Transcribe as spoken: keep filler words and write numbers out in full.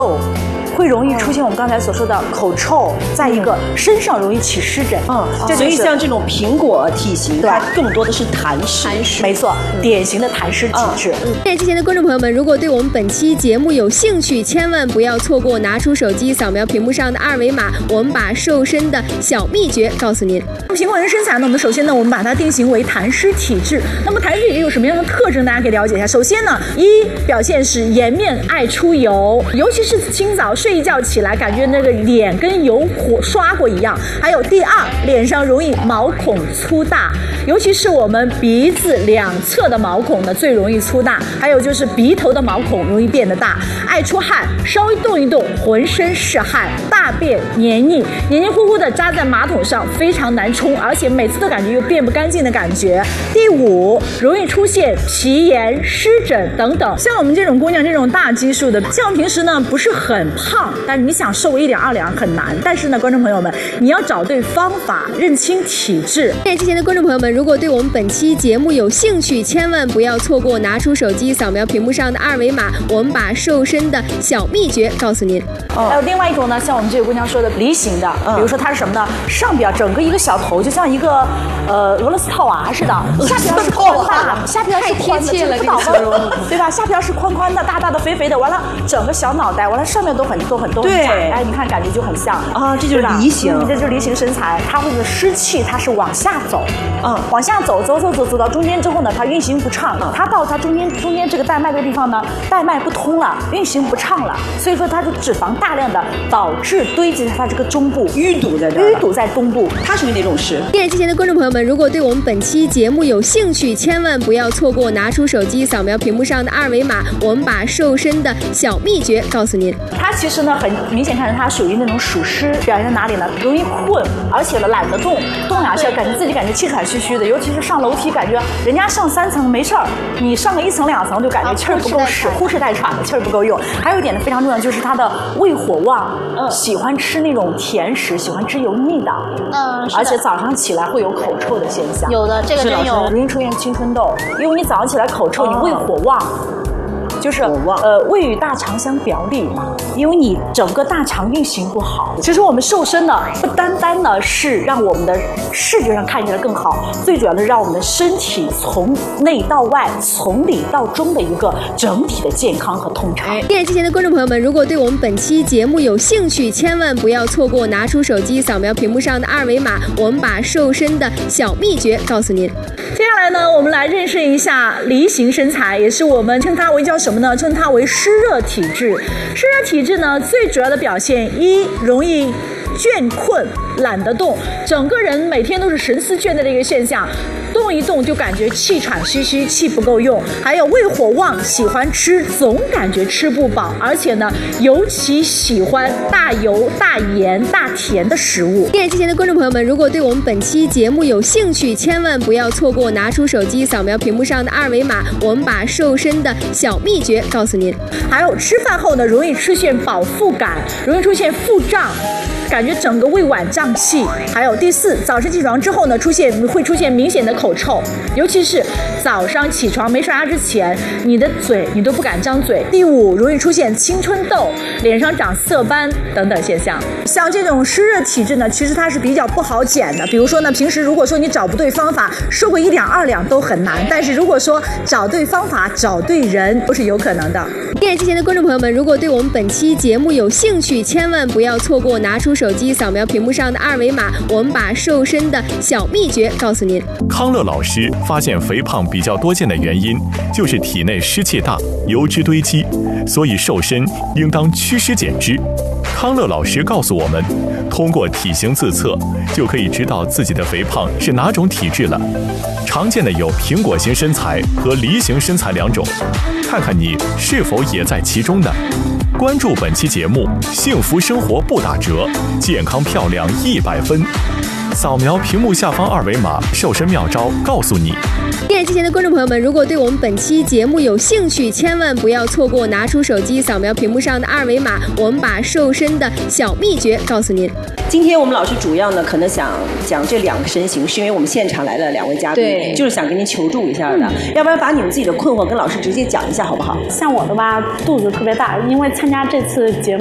哦，会容易出现我们刚才所说的口臭，再一个身上容易起湿疹。 嗯， 这所以像这种苹果体型，它更多的是痰湿， 痰湿，没错，典型的痰湿体质。 电视机前的观众朋友们，如果对我们本期节目有兴趣，千万不要错过，拿出手机扫描屏幕上的二维码，我们把瘦身的小秘诀告诉您。 苹果人身材呢，我们首先呢，我们把它定型为痰湿体质。那么痰湿体质有什么样的特征？大家可以了解一下。首先呢，一表现是颜面爱出油，尤其是清早睡一觉起来，感觉那个脸跟油火刷过一样。还有第二，脸上容易毛孔粗大，尤其是我们鼻子两侧的毛孔呢最容易粗大，还有就是鼻头的毛孔容易变得大，爱出汗，稍微动一动浑身是汗，大便黏腻，黏黏糊糊的扎在马桶上，非常难冲，而且每次都感觉又变不干净的感觉。第五，容易出现皮炎、湿疹等等。像我们这种姑娘这种大基数的，像我们平时呢不是很胖，但是你想瘦一两二两很难。但是呢，观众朋友们，你要找对方法，认清体质。 电视机前的观众朋友们，如果对我们本期节目有兴趣，千万不要错过，拿出手机扫描屏幕上的二维码，我们把瘦身的小秘诀告诉您。 哦、还有另外一种呢，像我们这个姑娘说的梨形的，嗯、比如说它是什么呢？上边整个一个小头，就像一个呃俄罗斯套娃似的，下边是宽大，下边是宽的，这个形容，对吧？下边是宽宽的、大大的、肥肥的，完了整个小脑袋，完了上面都很都很都很窄，哎，你看感觉就很像啊，这就是梨形， 嗯、这就是梨形身材。它会是湿气，它是往下走，嗯，往下走，走走走走到中间之后呢，它运行不畅，嗯、它到它中间中间这个带脉的地方呢，带脉不通了，运行不畅了，所以说它的脂肪大量的导致堆积在它这个中部， 淤堵在这儿， 淤堵在东部。 它属于哪种湿？ 电视机前的观众朋友们，如果对我们本期节目有兴趣，千万不要错过，拿出手机扫描屏幕上的二维码，我们把瘦身的小秘诀告诉您。 它其实呢，很明显看出它属于那种属湿，表现在哪里呢？容易困，而且呢懒得动，动两下感觉自己感觉气喘吁吁的，尤其是上楼梯，感觉人家上三层没事儿，你上个一层两层就感觉气儿不够使，呼哧带喘的，气儿不够用。还有一点呢非常重要，就是它的胃火旺，嗯，喜欢吃那种甜食，喜欢吃油腻的， 嗯， 而且早上起来会有口臭的现象。 有的，这个真有， 容易出现青春痘，因为你早上起来口臭，你胃火旺。就是呃，胃与大肠相表里嘛，因为你整个大肠运行不好。其实我们瘦身呢，不单单呢是让我们的视觉上看起来更好，最主要的是让我们的身体从内到外、从里到中的一个整体的健康和通畅。 电视机前的观众朋友们，如果对我们本期节目有兴趣，千万不要错过，拿出手机扫描屏幕上的二维码，我们把瘦身的小秘诀告诉您。 接下来呢，我们来认识一下梨形身材，也是我们称它为叫什么呢？称它为湿热体质。湿热体质呢，最主要的表现一，容易倦困，懒得动，整个人每天都是神思倦怠的一个现象，动一动就感觉气喘吁吁，气不够用。还有胃火旺，喜欢吃，总感觉吃不饱，而且呢，尤其喜欢大油、大盐、大甜的食物。 电视机前的观众朋友们，如果对我们本期节目有兴趣，千万不要错过，拿出手机扫描屏幕上的二维码，我们把瘦身的小秘诀告诉您。 还有吃饭后呢，容易出现饱腹感，容易出现腹胀，感觉整个胃脘胀气。还有第四，早上起床之后呢，出现会出现明显的口臭，尤其是早上起床没刷牙之前，你的嘴你都不敢张嘴。第五，容易出现青春痘，脸上长色斑等等现象。像这种湿热体质呢，其实它是比较不好减的。比如说呢，平时如果说你找不对方法，瘦个一两二两都很难，但是如果说找对方法、找对人，都是有可能的。 电视机前的观众朋友们，如果对我们本期节目有兴趣，千万不要错过，拿出手机扫描屏幕上的二维码，我们把瘦身的小秘诀告诉您。 康乐老师发现肥胖比较多见的原因就是体内湿气大，油脂堆积，所以瘦身应当祛湿减脂。康乐老师告诉我们，通过体型自测就可以知道自己的肥胖是哪种体质了。常见的有苹果型身材和梨形身材两种，看看你是否也在其中呢？关注本期节目，幸福生活不打折，健康漂亮一百分。 扫描屏幕下方二维码，瘦身妙招告诉你。 电视机前的观众朋友们，如果对我们本期节目有兴趣，千万不要错过，拿出手机扫描屏幕上的二维码，我们把瘦身的小秘诀告诉您。 今天我们老师主要呢，可能想讲这两个身形，是因为我们现场来了两位嘉宾，就是想跟您求助一下的。嗯、要不然把你们自己的困惑跟老师直接讲一下，好不好？ 像我的吧，肚子特别大，因为参加这次节目。